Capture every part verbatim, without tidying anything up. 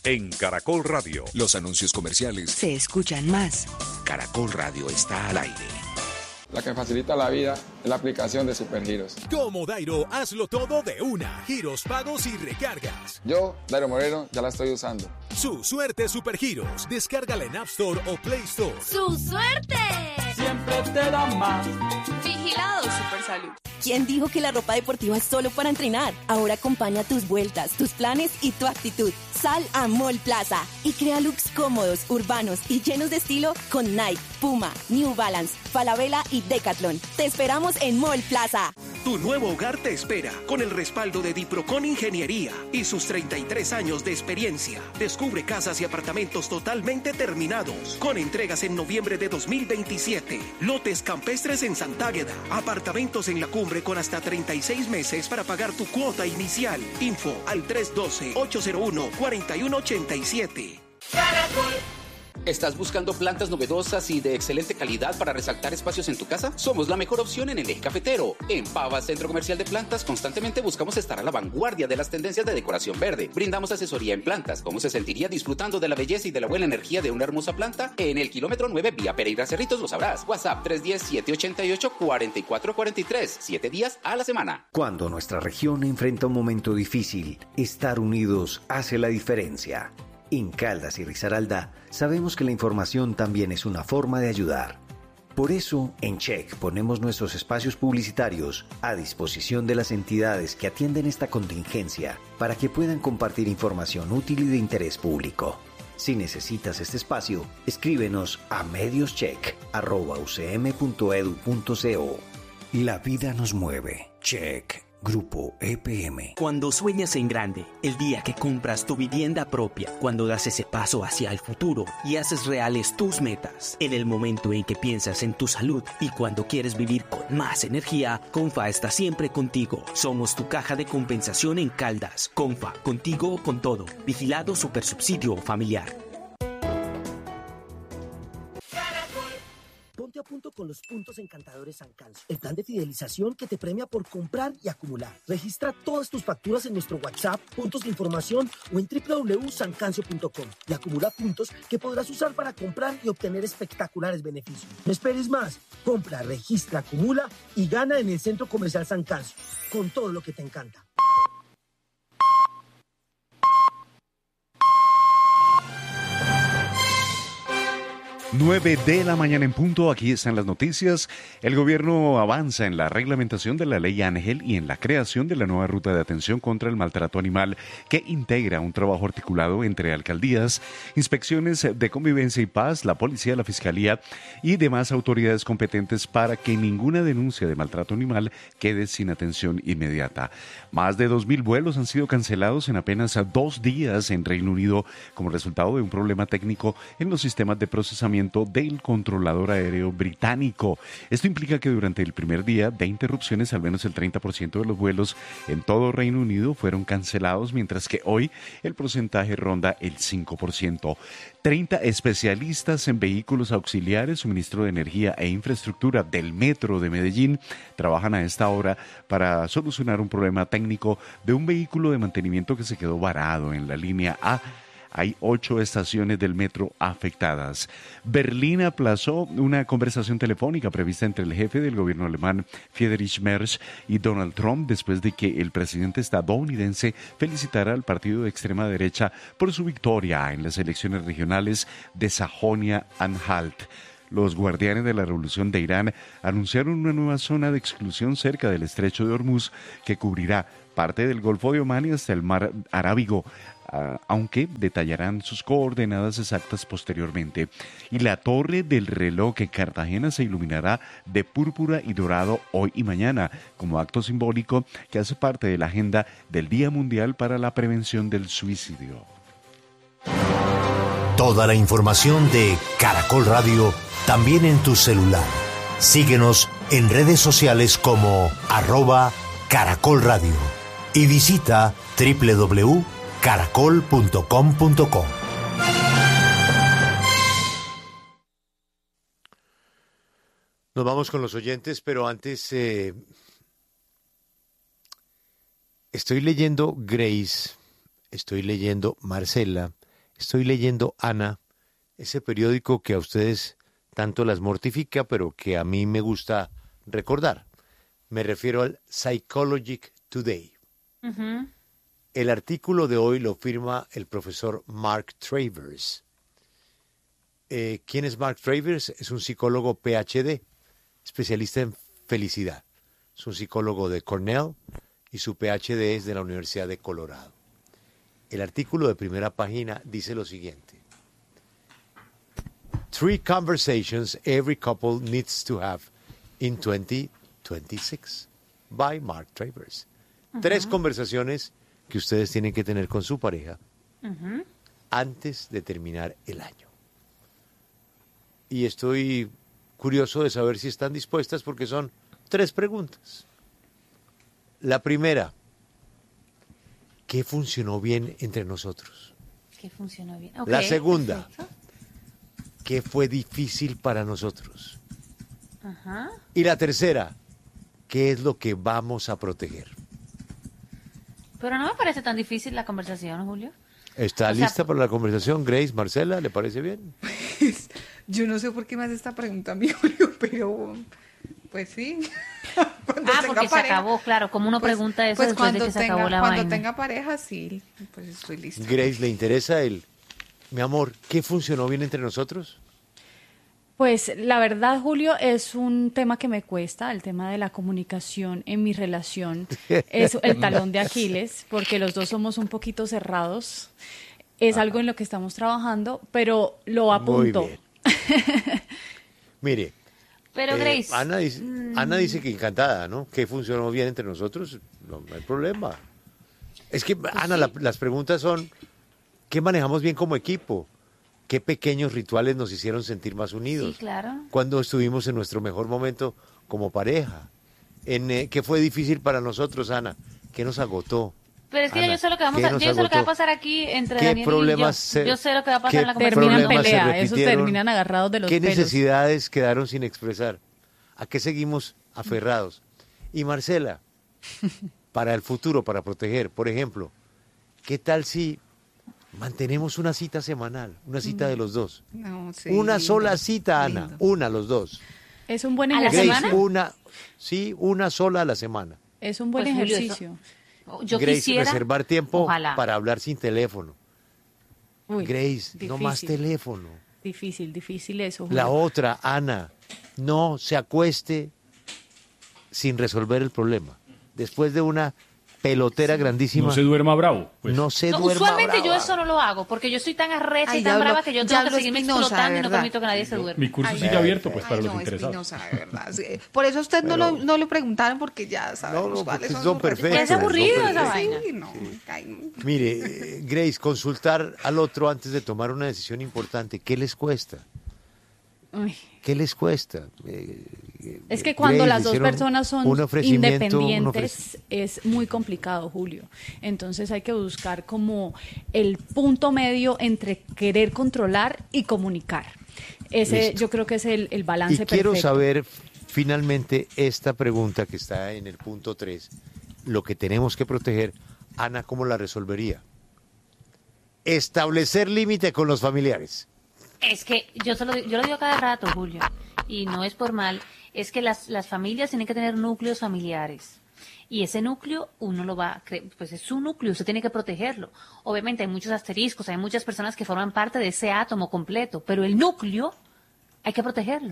en Caracol Radio. Los anuncios comerciales se escuchan más. Caracol Radio está al aire. La que facilita la vida es la aplicación de Supergiros. Como Dairo, hazlo todo de una. Giros, pagos y recargas. Yo, Dairo Moreno, ya la estoy usando. Su suerte Supergiros. Descárgala en App Store o Play Store. ¡Su suerte! Siempre te da más. Vigilado Supersalud. ¿Quién dijo que la ropa deportiva es solo para entrenar? Ahora acompaña tus vueltas, tus planes y tu actitud. Sal a Mall Plaza y crea looks cómodos, urbanos y llenos de estilo con Nike, Puma, New Balance, Falabella y Decathlon. Te esperamos en Mall Plaza. Tu nuevo hogar te espera con el respaldo de Diprocon Ingeniería y sus treinta y tres años de experiencia. Descubre casas y apartamentos totalmente terminados con entregas en noviembre de dos mil veintisiete. Lotes campestres en Santágueda, apartamentos en la cumbre con hasta treinta y seis meses para pagar tu cuota inicial. Info al tres uno dos, ocho cero uno, cuatro uno ocho siete. Caracol. ¿Estás buscando plantas novedosas y de excelente calidad para resaltar espacios en tu casa? Somos la mejor opción en el eje cafetero. En Pava, Centro Comercial de Plantas, constantemente buscamos estar a la vanguardia de las tendencias de decoración verde. Brindamos asesoría en plantas. ¿Cómo se sentiría disfrutando de la belleza y de la buena energía de una hermosa planta? En el kilómetro nueve, vía Pereira Cerritos, lo sabrás. WhatsApp tres uno cero, siete ocho ocho, cuatro cuatro cuatro tres. Siete días a la semana. Cuando nuestra región enfrenta un momento difícil, estar unidos hace la diferencia. En Caldas y Risaralda sabemos que la información también es una forma de ayudar. Por eso, en Check ponemos nuestros espacios publicitarios a disposición de las entidades que atienden esta contingencia para que puedan compartir información útil y de interés público. Si necesitas este espacio, escríbenos a medioscheck arroba u c m punto e d u punto co. La vida nos mueve. Check. Grupo E P M. Cuando sueñas en grande, el día que compras tu vivienda propia, cuando das ese paso hacia el futuro y haces reales tus metas, en el momento en que piensas en tu salud y cuando quieres vivir con más energía, Confa está siempre contigo. Somos tu caja de compensación en Caldas. Confa, contigo con todo. Vigilado Supersubsidio Familiar. Ponte a punto con los puntos encantadores Sancanso, el plan de fidelización que te premia por comprar y acumular. Registra todas tus facturas en nuestro WhatsApp, puntos de información o en doble u doble u doble u punto sancancio punto com y acumula puntos que podrás usar para comprar y obtener espectaculares beneficios. No esperes más. Compra, registra, acumula y gana en el Centro Comercial Sancanso, con todo lo que te encanta. nueve de la mañana en punto, aquí están las noticias. El gobierno avanza en la reglamentación de la ley Ángel y en la creación de la nueva ruta de atención contra el maltrato animal que integra un trabajo articulado entre alcaldías, inspecciones de convivencia y paz, la policía, la fiscalía y demás autoridades competentes para que ninguna denuncia de maltrato animal quede sin atención inmediata. Más de dos mil vuelos han sido cancelados en apenas dos días en Reino Unido como resultado de un problema técnico en los sistemas de procesamiento del controlador aéreo británico. Esto implica que durante el primer día de interrupciones, al menos el treinta por ciento de los vuelos en todo Reino Unido fueron cancelados, mientras que hoy el porcentaje ronda el cinco por ciento. treinta especialistas en vehículos auxiliares, suministro de energía e infraestructura del Metro de Medellín trabajan a esta hora para solucionar un problema técnico de un vehículo de mantenimiento que se quedó varado en la línea A. Hay ocho estaciones del metro afectadas. Berlín aplazó una conversación telefónica prevista entre el jefe del gobierno alemán, Friedrich Merz, y Donald Trump después de que el presidente estadounidense felicitara al partido de extrema derecha por su victoria en las elecciones regionales de Sajonia-Anhalt. Los guardianes de la revolución de Irán anunciaron una nueva zona de exclusión cerca del estrecho de Hormuz que cubrirá parte del Golfo de Omán y hasta el mar Arábigo, uh, aunque detallarán sus coordenadas exactas posteriormente. Y la torre del reloj en Cartagena se iluminará de púrpura y dorado hoy y mañana, como acto simbólico que hace parte de la agenda del Día Mundial para la Prevención del Suicidio. Toda la información de Caracol Radio también en tu celular. Síguenos en redes sociales como arroba Caracol Radio y visita doble u doble u doble u punto caracol punto com punto co. Nos vamos con los oyentes, pero antes eh, estoy leyendo Grace, estoy leyendo Marcela, estoy leyendo, Ana, ese periódico que a ustedes tanto las mortifica, pero que a mí me gusta recordar. Me refiero al Psychologic Today. Uh-huh. El artículo de hoy lo firma el profesor Mark Travers. Eh, ¿Quién es Mark Travers? Es un psicólogo P H D, especialista en felicidad. Es un psicólogo de Cornell y su P H D es de la Universidad de Colorado. El artículo de primera página dice lo siguiente. Three conversations every couple needs to have in twenty twenty-six by Mark Travers. Uh-huh. Tres conversaciones que ustedes tienen que tener con su pareja uh-huh. antes de terminar el año. Y estoy curioso de saber si están dispuestas porque son tres preguntas. La primera, ¿qué funcionó bien entre nosotros? ¿Qué funcionó bien? Okay, la segunda, perfecto. ¿Qué fue difícil para nosotros? Ajá. Y la tercera, ¿qué es lo que vamos a proteger? Pero no me parece tan difícil la conversación, Julio. ¿Está o lista sea, para la conversación, Grace? Marcela, ¿le parece bien? Pues, yo no sé por qué me hace esta pregunta a mí, Julio, pero pues sí. Cuando ah, porque pareja, se acabó, claro. Como uno pues, pregunta eso pues después de que se tenga, acabó la cuando vaina. Cuando tenga pareja, sí, pues estoy lista. Grace, ¿le interesa el... Mi amor, ¿qué funcionó bien entre nosotros? Pues la verdad, Julio, es un tema que me cuesta, el tema de la comunicación en mi relación. Es el talón de Aquiles, porque los dos somos un poquito cerrados. Es ah. algo en lo que estamos trabajando, pero lo apunto. Muy bien. Mire, pero Grace, eh, Ana, dice, mm. Ana dice que encantada, ¿no? Que funcionó bien entre nosotros, no, no hay problema. Es que, pues Ana, sí. la, las preguntas son, ¿qué manejamos bien como equipo? ¿Qué pequeños rituales nos hicieron sentir más unidos? Sí, claro. Cuando estuvimos en nuestro mejor momento como pareja. En, eh, ¿Qué fue difícil para nosotros, Ana? ¿Qué nos agotó? Pero es que Ana, yo sé lo que vamos a, yo sé lo que va a pasar aquí entre ¿Qué Daniel problemas y yo. Se, yo sé lo que va a pasar en la conversación. Terminan pelea, esos terminan agarrados de los ¿Qué pelos? necesidades quedaron sin expresar? ¿A qué seguimos aferrados? Y Marcela, para el futuro, para proteger, por ejemplo, ¿qué tal si mantenemos una cita semanal, una cita de los dos? No, sí, una lindo, sola cita, Ana, lindo. una los dos. Es un buen ¿A la ejercicio. semana? Una, sí, una sola a la semana. Es un buen pues, Julio, ejercicio. Eso, yo Grace, quisiera, reservar tiempo ojalá. para hablar sin teléfono. Uy, Grace, difícil. no más teléfono. Difícil, difícil eso. Julio. La otra, Ana, no se acueste sin resolver el problema. Después de una pelotera grandísima. No se duerma bravo. Pues. No se no, duerma usualmente brava. yo eso no lo hago, porque yo soy tan arrecha Ay, y tan diablo, brava que yo tengo que seguirme Espinosa, explotando y no permito que nadie se duerma. Mi curso Ay, sigue ay, abierto pues ay, para no, los interesados. Espinosa, de verdad. Sí. Por eso a usted Pero, no, lo, no lo preguntaron, porque ya sabemos no, no, cuáles son son sus perfectos, es aburrido son esa vaina. Sí, no, ay, Mire, eh, Grace, consultar al otro antes de tomar una decisión importante, ¿qué les cuesta? Uy. ¿Qué les cuesta? Eh, Es que cuando Grace, las dos hicieron personas son un ofrecimiento, un independientes es muy complicado, Julio. Entonces hay que buscar como el punto medio entre querer controlar y comunicar. Ese Listo. yo creo que es el, el balance Y perfecto. quiero saber finalmente esta pregunta que está en el punto tres, lo que tenemos que proteger. Ana, ¿cómo la resolvería? Establecer límite con los familiares. Es que yo, se lo, yo lo digo cada rato, Julio, y no es por mal, es que las, las familias tienen que tener núcleos familiares. Y ese núcleo uno lo va a creer, pues es su núcleo, usted tiene que protegerlo. Obviamente hay muchos asteriscos, hay muchas personas que forman parte de ese átomo completo, pero el núcleo hay que protegerlo.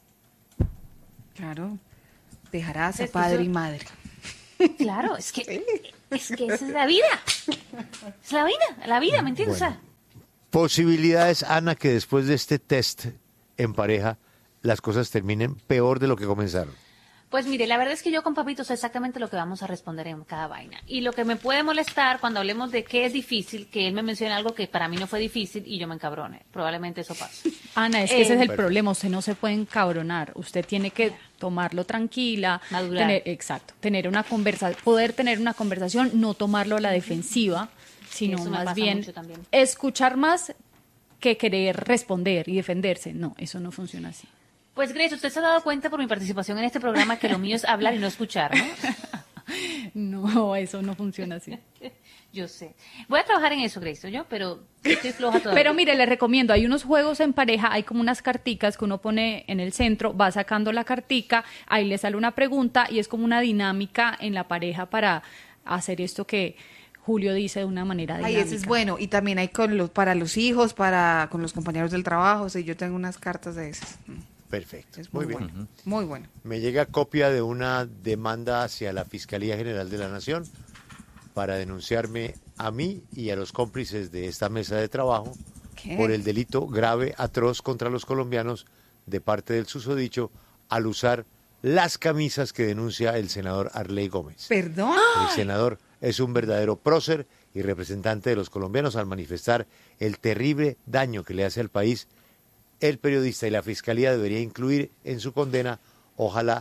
claro, dejarás a Es que padre eso- y madre. Claro, es que, es que esa es la vida. Es la vida, la vida, ¿me entiendes? Bueno. O sea, Posibilidades, Ana, que después de este test en pareja las cosas terminen peor de lo que comenzaron. pues mire, la verdad es que yo con Papito sé exactamente lo que vamos a responder en cada vaina. Y lo que me puede molestar cuando hablemos de qué es difícil, que él me mencione algo que para mí no fue difícil y yo me encabrone. Probablemente eso pase. Ana, es que Eh, ese es el Perfecto. problema, usted no se puede encabronar, usted tiene que tomarlo tranquila, Madurar. tener, exacto, tener una conversa, poder tener una conversación, no tomarlo a la defensiva, sino Eso me más pasa bien mucho también. escuchar más que querer responder y defenderse. No, eso no funciona así. Pues Grace, usted se ha dado cuenta por mi participación en este programa que lo mío es hablar y no escuchar, ¿no? No, eso no funciona así. Yo sé. Voy a trabajar en eso, Grace, yo, pero estoy floja todavía. Pero mire, le recomiendo, hay unos juegos en pareja, hay como unas carticas que uno pone en el centro, va sacando la cartica, ahí le sale una pregunta y es como una dinámica en la pareja para hacer esto que Julio dice de una manera dinámica. Ay, ese es bueno. Y también hay con los, para los hijos, para con los compañeros del trabajo. Sí, yo tengo unas cartas de esas. Perfecto. Es muy, muy bien. bueno. Muy bueno. Me llega copia de una demanda hacia la Fiscalía General de la Nación para denunciarme a mí y a los cómplices de esta mesa de trabajo ¿Qué? por el delito grave, atroz contra los colombianos de parte del susodicho al usar las camisas que denuncia el senador Arley Gómez. ¿Perdón? El senador es un verdadero prócer y representante de los colombianos al manifestar el terrible daño que le hace al país. El periodista y la fiscalía debería incluir en su condena, ojalá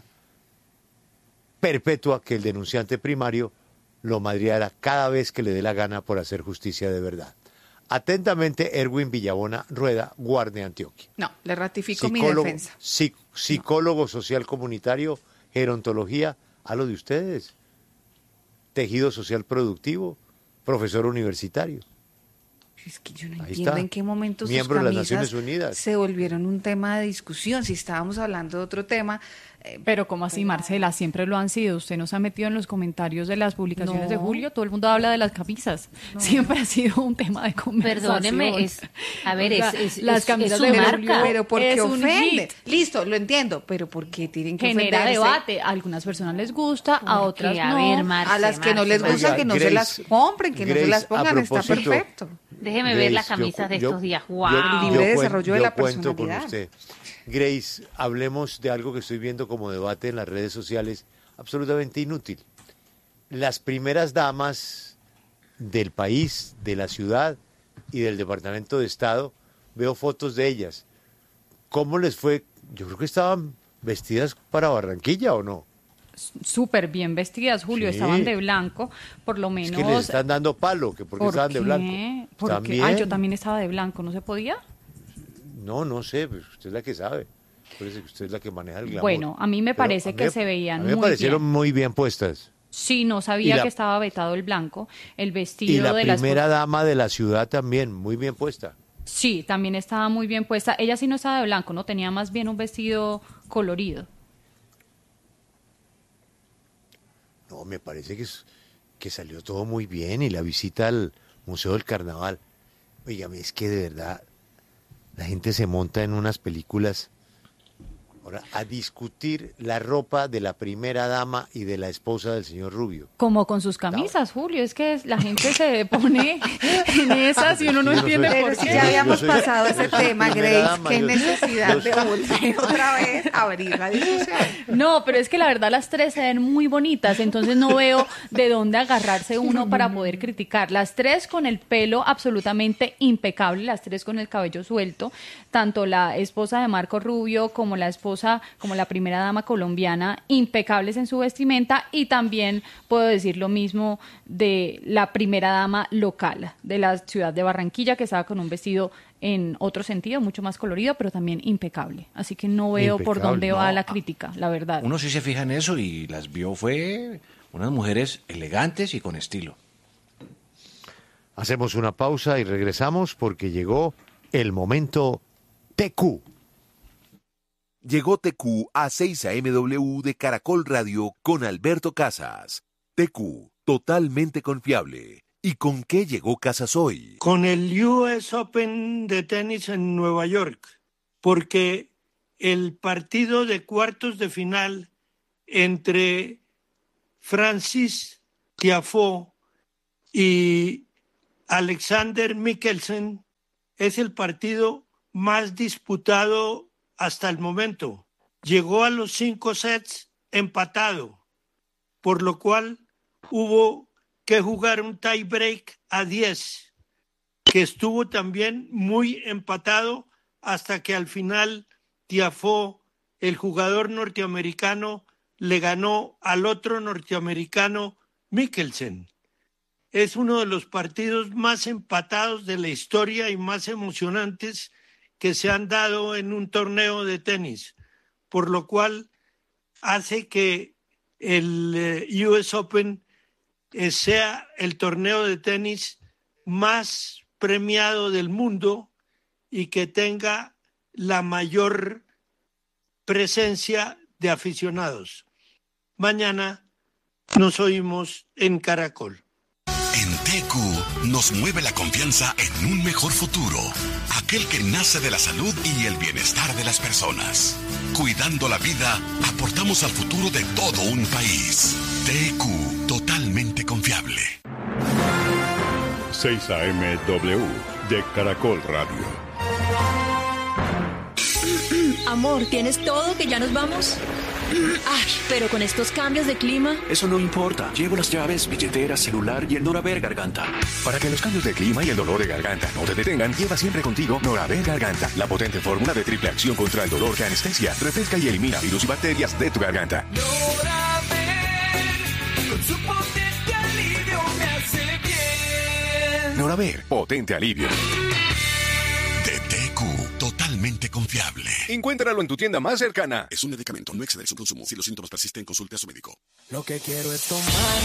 perpetua, que el denunciante primario lo madreara cada vez que le dé la gana por hacer justicia de verdad. Atentamente, Erwin Villabona Rueda, Guardia Antioquia. No, le ratifico Psicólogo, mi defensa. psic- psicólogo no. social comunitario, gerontología, a lo de ustedes. Tejido social productivo, profesor universitario. Es que yo no Ahí entiendo está. en qué momento sus Miembro de las camisas Naciones Unidas. se volvieron un tema de discusión. Si estábamos hablando de otro tema. Eh, Pero ¿cómo así, Marcela? Siempre lo han sido. Usted nos ha metido en los comentarios de las publicaciones No. de Julio. Todo el mundo habla de las camisas. No. Siempre ha sido un tema de conversación. Perdóneme, es, a ver, O sea, es, es, las es- camisas es su de marca. Julio Pero ¿por es qué un ofende? hit. Listo, lo entiendo, pero ¿por qué tienen que Genera ofenderse? debate. A algunas personas les gusta, a Porque, otras a no. ver, Marce, A las que no Marce, les gusta, Oiga, que no se Grace, las compren, que no se Grace, las a pongan, está propósito, perfecto. Déjeme ver las Grace, yo camisas cu- de yo- estos días. yo- ¡Wow! yo Libre cuen- desarrollo de yo la cuento con personalidad. usted. Grace, hablemos de algo que estoy viendo como debate en las redes sociales, absolutamente inútil. Las primeras damas del país, de la ciudad y del Departamento de Estado, veo fotos de ellas. ¿Cómo les fue? Yo creo que estaban vestidas para Barranquilla, ¿o no? Súper bien vestidas, Julio. Sí. Estaban de blanco, por lo menos. Es que les están dando palo, que porque ¿Por estaban de qué? blanco. ¿Por ¿Están qué? bien? Ay, yo también estaba de blanco, ¿no se podía? No, no sé, pues usted es la que sabe. Parece que usted es la que maneja el glamour. Bueno, a mí me Pero parece a mí que me- se veían a mí me muy parecieron bien. muy bien puestas. Sí, no Y sabía la- que estaba vetado el blanco. El Y vestido la de la primera esposa- dama de la ciudad también, muy bien puesta. Sí, también estaba muy bien puesta. Ella sí no estaba de blanco, ¿no? Tenía más bien un vestido colorido. No, me parece que, es- que salió todo muy bien y la visita al Museo del Carnaval. Oígame, es que de verdad la gente se monta en unas películas ahora a discutir la ropa de la primera dama y de la esposa del señor Rubio. Como con sus camisas, Julio. Es que la gente se pone en esas y uno no Yo no entiende soy- por Pero si qué. ya habíamos Yo soy- pasado ese yo soy tema, primera Grace, dama, qué yo- necesidad yo de soy- volver otra vez a abrir la discusión. No, pero es que la verdad las tres se ven muy bonitas, entonces no veo de dónde agarrarse uno para poder criticar. Las tres con el pelo absolutamente impecable, las tres con el cabello suelto, tanto la esposa de Marco Rubio como la esposa, como la primera dama colombiana, impecables en su vestimenta, y también puedo decir lo mismo de la primera dama local de la ciudad de Barranquilla, que estaba con un vestido en otro sentido, mucho más colorido, pero también impecable. Así que no veo por Impecable, dónde no. va la crítica, la verdad. Uno sí se fija en eso y las vio fue unas mujeres elegantes y con estilo. Hacemos una pausa y regresamos porque llegó el momento T Q. Llegó T Q a seis A M W de Caracol Radio con Alberto Casas. T Q, totalmente confiable. ¿Y con qué llegó Casas hoy? Con el U S Open de tenis en Nueva York, porque el partido de cuartos de final entre Francis Tiafoe y Alexander Mikkelsen es el partido más disputado hasta el momento. Llegó a los cinco sets empatado, por lo cual hubo que jugar un tie break a diez, que estuvo también muy empatado hasta que al final Tiafoe, el jugador norteamericano, le ganó al otro norteamericano, Mikkelsen. Es uno de los partidos más empatados de la historia y más emocionantes que se han dado en un torneo de tenis, por lo cual hace que el eh, U S Open eh, sea el torneo de tenis más premiado del mundo y que tenga la mayor presencia de aficionados. Mañana nos oímos en Caracol. En T Q nos mueve la confianza en un mejor futuro, aquel que nace de la salud y el bienestar de las personas. Cuidando la vida, aportamos al futuro de todo un país. T Q, totalmente confiable. seis A M W de Caracol Radio. Amor, ¿tienes todo que ya nos vamos? Ay, pero con estos cambios de clima... Eso no importa. Llevo las llaves, billetera, celular y el Noraver Garganta. Para que los cambios de clima y el dolor de garganta no te detengan, lleva siempre contigo Noraver Garganta, la potente fórmula de triple acción contra el dolor que anestesia, refresca y elimina virus y bacterias de tu garganta. Noraver, con su potente alivio me hace bien. Noraver, potente alivio. De T Q, totalmente confiable. Encuéntralo en tu tienda más cercana. Es un medicamento, no exceder su consumo. Si los síntomas persisten, consulte a su médico. Lo que quiero es tomar